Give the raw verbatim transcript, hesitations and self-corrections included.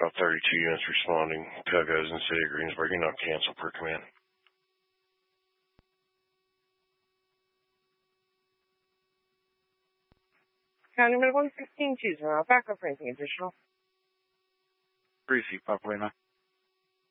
Bravo thirty-two units responding. Cugos in City of Greensburg. You're not canceled per command. County Med one fifteen two zero. Backup for anything additional. Three C, Papa Lima.